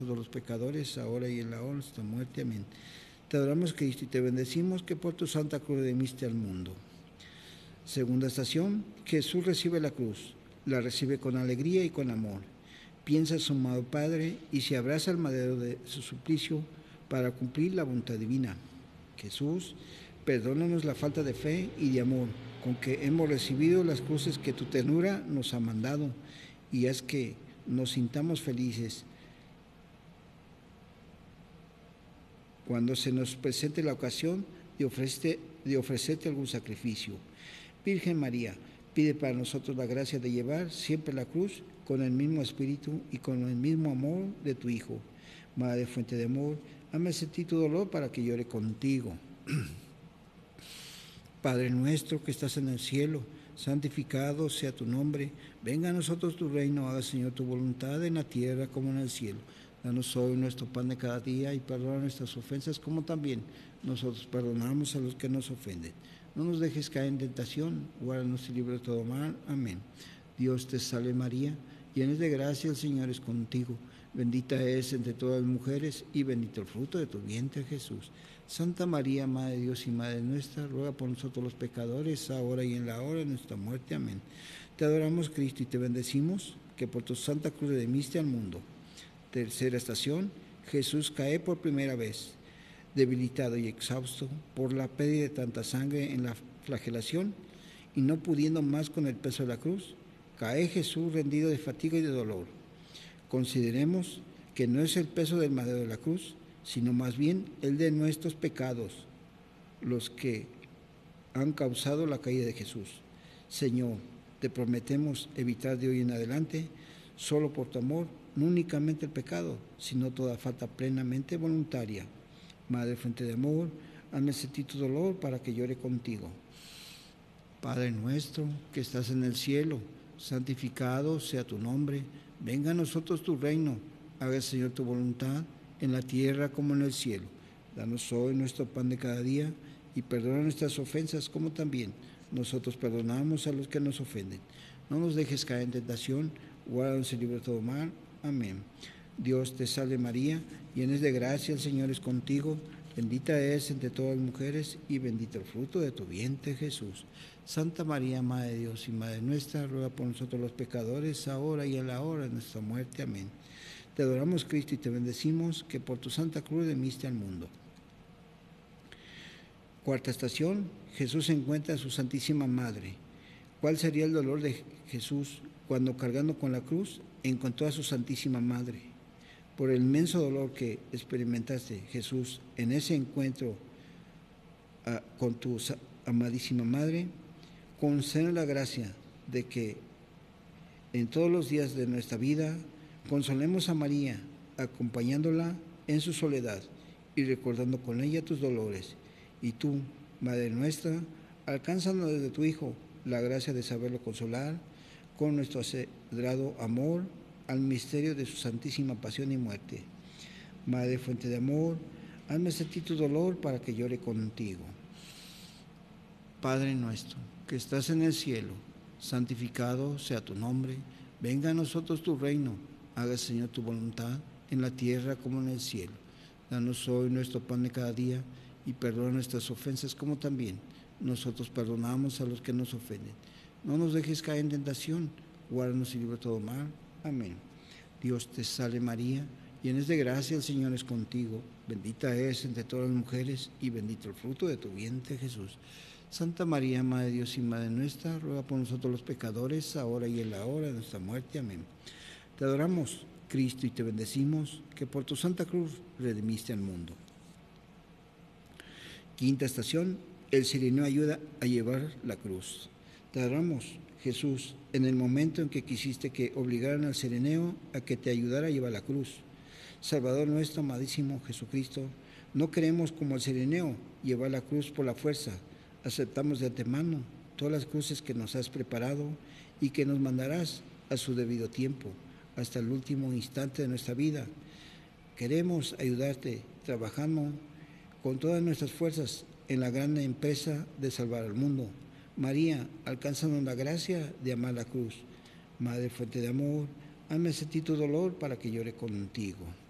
todos los pecadores, ahora y en la hora de nuestra muerte. Amén. Te adoramos, Cristo, y te bendecimos que por tu santa cruz redimiste al mundo. Segunda estación, Jesús recibe la cruz, la recibe con alegría y con amor. Piensa en su amado Padre y se abraza al madero de su suplicio para cumplir la voluntad divina. Jesús, perdónanos la falta de fe y de amor con que hemos recibido las cruces que tu ternura nos ha mandado, y haz que nos sintamos felices cuando se nos presente la ocasión de ofrecerte algún sacrificio. Virgen María, pide para nosotros la gracia de llevar siempre la cruz con el mismo espíritu y con el mismo amor de tu Hijo. Madre fuente de amor, hazme sentir tu dolor para que llore contigo. Padre nuestro que estás en el cielo, santificado sea tu nombre. Venga a nosotros tu reino, haga, Señor, tu voluntad en la tierra como en el cielo. Danos hoy nuestro pan de cada día y perdona nuestras ofensas como también nosotros perdonamos a los que nos ofenden. No nos dejes caer en tentación, guárdanos y líbranos de todo mal. Amén. Dios te salve María, llena de gracia, el Señor es contigo. Bendita eres entre todas las mujeres y bendito el fruto de tu vientre, Jesús. Santa María, Madre de Dios y Madre nuestra, ruega por nosotros los pecadores, ahora y en la hora de nuestra muerte. Amén. Te adoramos, Cristo, y te bendecimos, que por tu santa cruz redimiste al mundo. Tercera estación, Jesús cae por primera vez, debilitado y exhausto por la pérdida de tanta sangre en la flagelación, y no pudiendo más con el peso de la cruz, cae Jesús rendido de fatiga y de dolor. Consideremos que no es el peso del madero de la cruz, sino más bien el de nuestros pecados, los que han causado la caída de Jesús. Señor, te prometemos evitar de hoy en adelante, solo por tu amor, no únicamente el pecado, sino toda falta plenamente voluntaria. Madre fuente de amor, hazme sentir tu dolor para que llore contigo. Padre nuestro que estás en el cielo, santificado sea tu nombre. Venga a nosotros tu reino, haga, Señor, tu voluntad en la tierra como en el cielo. Danos hoy nuestro pan de cada día y perdona nuestras ofensas como también nosotros perdonamos a los que nos ofenden. No nos dejes caer en tentación, guárdanos y líbranos de todo mal. Amén. Dios te salve María, llena de gracia, el Señor es contigo. Bendita eres entre todas las mujeres y bendito el fruto de tu vientre, Jesús. Santa María, Madre de Dios y Madre nuestra, ruega por nosotros los pecadores, ahora y en la hora de nuestra muerte. Amén. Te adoramos, Cristo, y te bendecimos, que por tu santa cruz redimiste al mundo. Cuarta estación, Jesús encuentra a su Santísima Madre. ¿Cuál sería el dolor de Jesús cuando, cargando con la cruz, encontró a su Santísima Madre? Por el inmenso dolor que experimentaste, Jesús, en ese encuentro con tu amadísima Madre, concede la gracia de que en todos los días de nuestra vida consolemos a María, acompañándola en su soledad y recordando con ella tus dolores. Y tú, Madre nuestra, alcánzanos desde tu Hijo la gracia de saberlo consolar con nuestro acedrado amor al misterio de su santísima pasión y muerte. Madre fuente de amor, hazme sentir tu dolor para que llore contigo. Padre nuestro, que estás en el cielo, santificado sea tu nombre. Venga a nosotros tu reino. Haga, Señor, tu voluntad en la tierra como en el cielo. Danos hoy nuestro pan de cada día y perdona nuestras ofensas como también nosotros perdonamos a los que nos ofenden. No nos dejes caer en tentación, guárdanos y líbranos de todo mal. Amén. Dios te salve María, llena de gracia, el Señor es contigo. Bendita eres entre todas las mujeres y bendito el fruto de tu vientre, Jesús. Santa María, Madre de Dios y Madre nuestra, ruega por nosotros los pecadores, ahora y en la hora de nuestra muerte. Amén. Te adoramos, Cristo, y te bendecimos, que por tu santa cruz redimiste al mundo. Quinta estación, el sirineo ayuda a llevar la cruz. Te adoramos, Jesús, en el momento en que quisiste que obligaran al sirineo a que te ayudara a llevar la cruz. Salvador nuestro, amadísimo Jesucristo, no queremos como el sirineo llevar la cruz por la fuerza. Aceptamos de antemano todas las cruces que nos has preparado y que nos mandarás a su debido tiempo, hasta el último instante de nuestra vida. Queremos ayudarte trabajando con todas nuestras fuerzas en la gran empresa de salvar al mundo. María, alcánzanos la gracia de amar la cruz. Madre fuente de amor, hazme sentir tu dolor para que llore contigo.